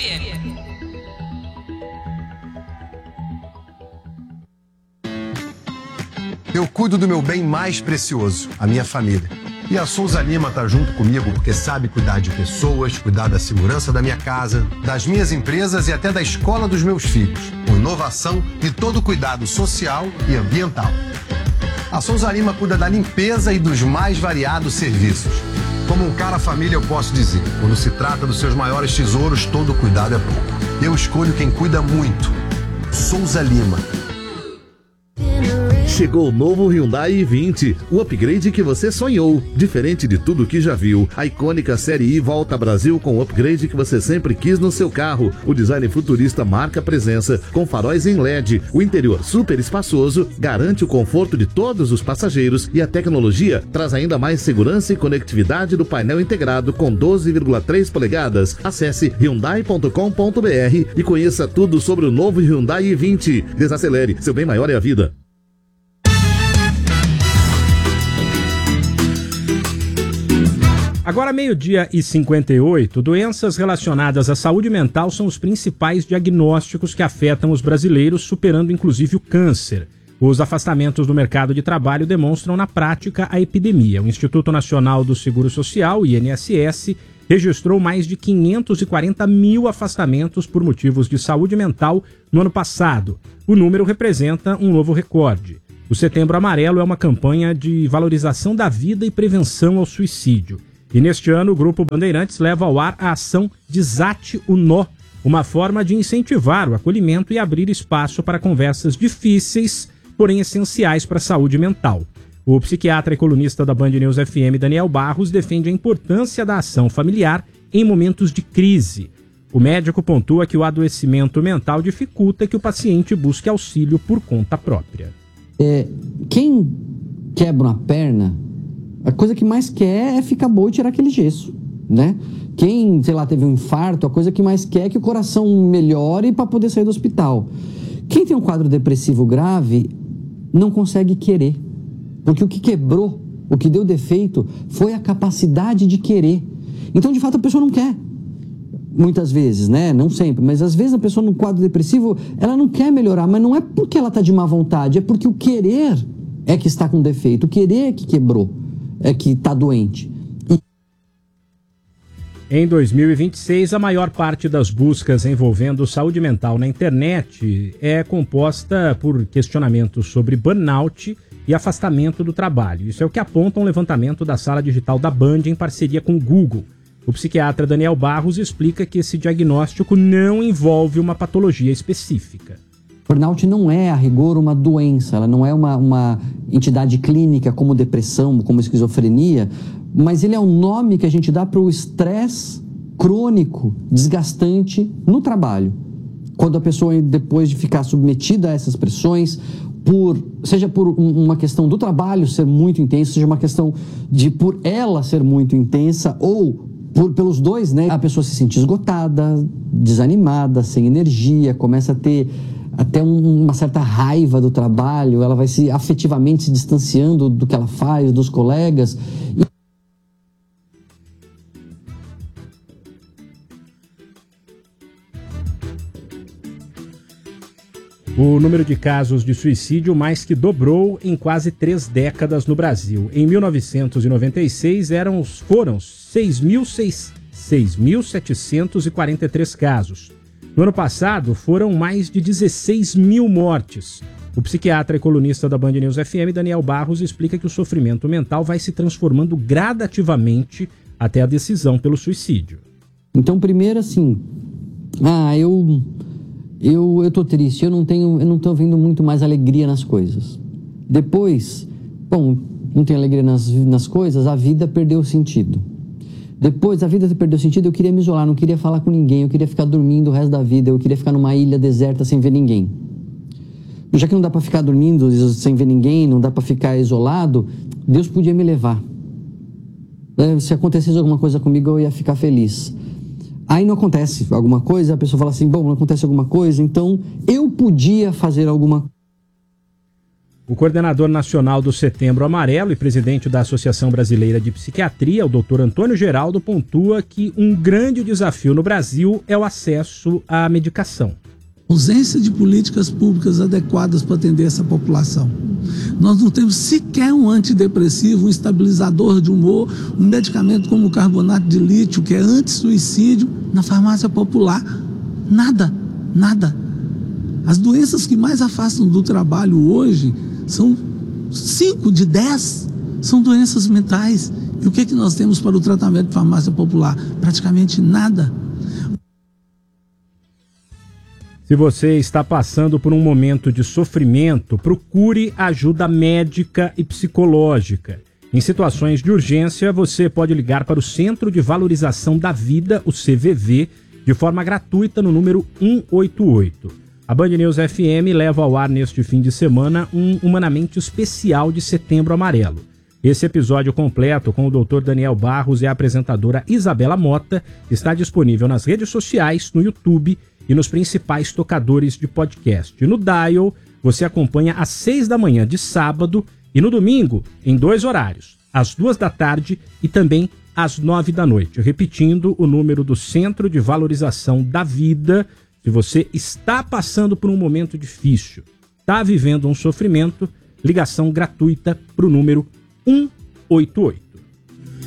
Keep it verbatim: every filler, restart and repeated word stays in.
M. Eu cuido do meu bem mais precioso, a minha família. E a Souza Lima tá junto comigo porque sabe cuidar de pessoas, cuidar da segurança da minha casa, das minhas empresas e até da escola dos meus filhos, com inovação e todo cuidado social e ambiental. A Souza Lima cuida da limpeza e dos mais variados serviços. Como um cara família eu posso dizer, quando se trata dos seus maiores tesouros, todo cuidado é pouco. Eu escolho quem cuida muito. Souza Lima. Chegou o novo Hyundai i vinte, o upgrade que você sonhou. Diferente de tudo que já viu, a icônica Série I volta ao Brasil com o upgrade que você sempre quis no seu carro. O design futurista marca presença, com faróis em L E D. O interior super espaçoso garante o conforto de todos os passageiros e a tecnologia traz ainda mais segurança e conectividade do painel integrado com doze vírgula três polegadas. Acesse hyundai ponto com ponto br e conheça tudo sobre o novo Hyundai i vinte. Desacelere, seu bem maior é a vida. Agora, meio-dia e cinquenta e oito, doenças relacionadas à saúde mental são os principais diagnósticos que afetam os brasileiros, superando inclusive o câncer. Os afastamentos do mercado de trabalho demonstram na prática a epidemia. O Instituto Nacional do Seguro Social, o I N S S, registrou mais de quinhentos e quarenta mil afastamentos por motivos de saúde mental no ano passado. O número representa um novo recorde. O Setembro Amarelo é uma campanha de valorização da vida e prevenção ao suicídio. E neste ano, o Grupo Bandeirantes leva ao ar a ação Desate o Nó, uma forma de incentivar o acolhimento e abrir espaço para conversas difíceis, porém essenciais para a saúde mental. O psiquiatra e colunista da Band News F M, Daniel Barros, defende a importância da ação familiar em momentos de crise. O médico pontua que o adoecimento mental dificulta que o paciente busque auxílio por conta própria. É, quem quebra uma perna, a coisa que mais quer é ficar boa e tirar aquele gesso, né? Quem, sei lá, teve um infarto, a coisa que mais quer é que o coração melhore para poder sair do hospital. Quem tem um quadro depressivo grave não consegue querer, porque o que quebrou, o que deu defeito foi a capacidade de querer. Então, de fato, a pessoa não quer. Muitas vezes, né? Não sempre, mas às vezes a pessoa no quadro depressivo, ela não quer melhorar, mas não é porque ela está de má vontade, é porque o querer é que está com defeito, o querer é que quebrou. É que está doente. E... Em dois mil e vinte e seis, a maior parte das buscas envolvendo saúde mental na internet é composta por questionamentos sobre burnout e afastamento do trabalho. Isso é o que aponta um levantamento da Sala Digital da Band em parceria com o Google. O psiquiatra Daniel Barros explica que esse diagnóstico não envolve uma patologia específica. Burnout não é, a rigor, uma doença, ela não é uma, uma entidade clínica como depressão, como esquizofrenia, mas ele é um nome que a gente dá para o estresse crônico, desgastante no trabalho. Quando a pessoa, depois de ficar submetida a essas pressões, por, seja por um, uma questão do trabalho ser muito intenso, seja uma questão de por ela ser muito intensa, ou por, pelos dois, né, a pessoa se sente esgotada, desanimada, sem energia, começa a ter até um, uma certa raiva do trabalho, ela vai se afetivamente se distanciando do que ela faz, dos colegas. E... O número de casos de suicídio mais que dobrou em quase três décadas no Brasil. Em mil novecentos e noventa e seis eram, foram seis mil setecentos e quarenta e três casos. No ano passado, foram mais de dezesseis mil mortes. O psiquiatra e colunista da Band News F M, Daniel Barros, explica que o sofrimento mental vai se transformando gradativamente até a decisão pelo suicídio. Então, primeiro assim, ah, eu, eu, eu tô triste, eu não tenho, eu não tô vendo muito mais alegria nas coisas. Depois, bom, não tem alegria nas, nas coisas, a vida perdeu o sentido. Depois, a vida perdeu sentido, eu queria me isolar, não queria falar com ninguém, eu queria ficar dormindo o resto da vida, eu queria ficar numa ilha deserta sem ver ninguém. Já que não dá para ficar dormindo sem ver ninguém, não dá para ficar isolado, Deus podia me levar. Se acontecesse alguma coisa comigo, eu ia ficar feliz. Aí não acontece alguma coisa, a pessoa fala assim, bom, não acontece alguma coisa, então eu podia fazer alguma coisa. O coordenador nacional do Setembro Amarelo e presidente da Associação Brasileira de Psiquiatria, o doutor Antônio Geraldo, pontua que um grande desafio no Brasil é o acesso à medicação. Ausência de políticas públicas adequadas para atender essa população. Nós não temos sequer um antidepressivo, um estabilizador de humor, um medicamento como o carbonato de lítio, que é anti-suicídio, na farmácia popular. Nada, nada. As doenças que mais afastam do trabalho hoje são cinco de dez, são doenças mentais. E o que, é que nós temos para o tratamento de farmácia popular? Praticamente nada. Se você está passando por um momento de sofrimento, procure ajuda médica e psicológica. Em situações de urgência, você pode ligar para o Centro de Valorização da Vida, o C V V, de forma gratuita no número um oito oito. A Band News F M leva ao ar neste fim de semana um Humanamente especial de Setembro Amarelo. Esse episódio completo com o doutor Daniel Barros e a apresentadora Isabela Mota está disponível nas redes sociais, no YouTube e nos principais tocadores de podcast. No Dial, você acompanha às seis da manhã de sábado e no domingo, em dois horários, às duas da tarde e também às nove da noite. Repetindo o número do Centro de Valorização da Vida, se você está passando por um momento difícil, está vivendo um sofrimento, ligação gratuita para o número um oito oito.